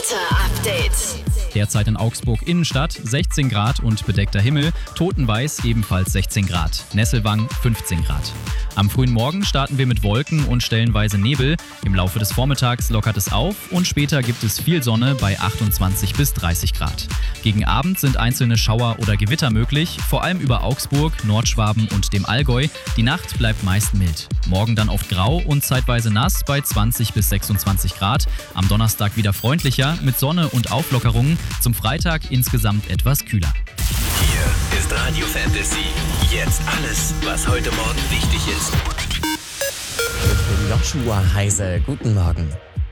Wetter-Update. Derzeit in Augsburg Innenstadt 16 Grad und bedeckter Himmel, Totenweiß ebenfalls 16 Grad, Nesselwang 15 Grad. Am frühen Morgen starten wir mit Wolken und stellenweise Nebel. Im Laufe des Vormittags lockert es auf und später gibt es viel Sonne bei 28 bis 30 Grad. Gegen Abend sind einzelne Schauer oder Gewitter möglich, vor allem über Augsburg, Nordschwaben und dem Allgäu. Die Nacht bleibt meist mild. Morgen dann oft grau und zeitweise nass bei 20 bis 26 Grad. Am Donnerstag wieder freundlicher mit Sonne und Auflockerungen. Zum Freitag insgesamt etwas kühler. Hier ist Radio Fantasy. Jetzt alles, was heute Morgen wichtig ist. Ich bin Joshua Heise. Guten Morgen.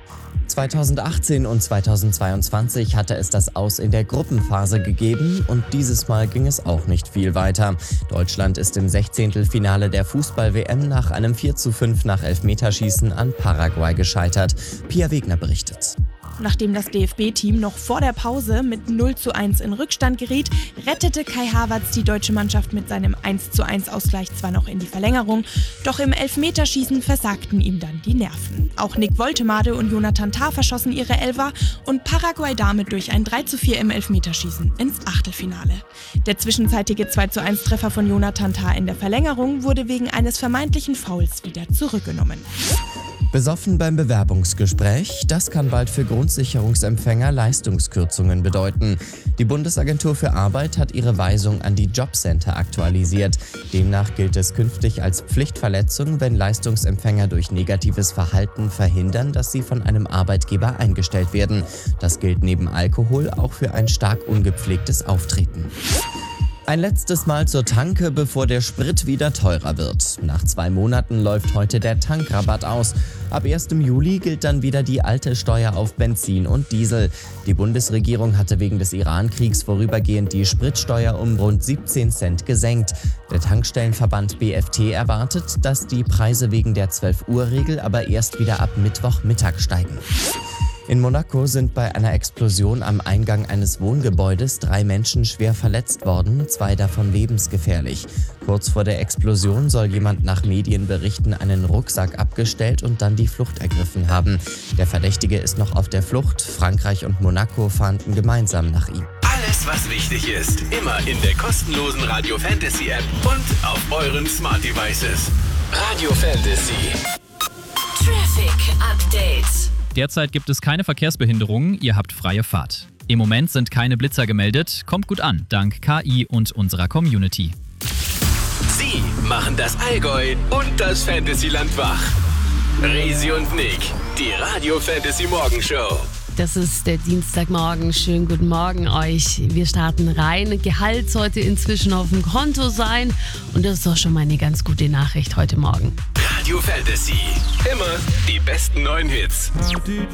2018 und 2022 hatte es das Aus in der Gruppenphase gegeben und dieses Mal ging es auch nicht viel weiter. Deutschland ist im 16. Finale der Fußball-WM nach einem 4:5 nach Elfmeterschießen an Paraguay gescheitert. Pia Wegner berichtet. Nachdem das DFB-Team noch vor der Pause mit 0:1 in Rückstand geriet, rettete Kai Havertz die deutsche Mannschaft mit seinem 1:1-Ausgleich zwar noch in die Verlängerung, doch im Elfmeterschießen versagten ihm dann die Nerven. Auch Nick Woltemade und Jonathan Tah verschossen ihre Elfer und Paraguay damit durch ein 3:4 im Elfmeterschießen ins Achtelfinale. Der zwischenzeitige 2:1-Treffer von Jonathan Tah in der Verlängerung wurde wegen eines vermeintlichen Fouls wieder zurückgenommen. Besoffen beim Bewerbungsgespräch, das kann bald für Grundsicherungsempfänger Leistungskürzungen bedeuten. Die Bundesagentur für Arbeit hat ihre Weisung an die Jobcenter aktualisiert. Demnach gilt es künftig als Pflichtverletzung, wenn Leistungsempfänger durch negatives Verhalten verhindern, dass sie von einem Arbeitgeber eingestellt werden. Das gilt neben Alkohol auch für ein stark ungepflegtes Auftreten. Ein letztes Mal zur Tanke, bevor der Sprit wieder teurer wird. Nach 2 Monaten läuft heute der Tankrabatt aus. Ab 1. Juli gilt dann wieder die alte Steuer auf Benzin und Diesel. Die Bundesregierung hatte wegen des Iran-Kriegs vorübergehend die Spritsteuer um rund 17 Cent gesenkt. Der Tankstellenverband BFT erwartet, dass die Preise wegen der 12-Uhr-Regel aber erst wieder ab Mittwochmittag steigen. In Monaco sind bei einer Explosion am Eingang eines Wohngebäudes 3 Menschen schwer verletzt worden, 2 davon lebensgefährlich. Kurz vor der Explosion soll jemand nach Medienberichten einen Rucksack abgestellt und dann die Flucht ergriffen haben. Der Verdächtige ist noch auf der Flucht. Frankreich und Monaco fahnden gemeinsam nach ihm. Alles, was wichtig ist, immer in der kostenlosen Radio Fantasy App und auf euren Smart Devices. Radio Fantasy. Traffic Update. Derzeit gibt es keine Verkehrsbehinderungen, ihr habt freie Fahrt. Im Moment sind keine Blitzer gemeldet, kommt gut an, dank KI und unserer Community. Sie machen das Allgäu und das Fantasyland wach. Resi und Nick, die Radio Fantasy Morgenshow. Das ist der Dienstagmorgen. Schönen guten Morgen euch. Wir starten rein. Gehalt sollte inzwischen auf dem Konto sein. Und das ist doch schon mal eine ganz gute Nachricht heute Morgen. Radio Fantasy. Immer die besten neuen Hits.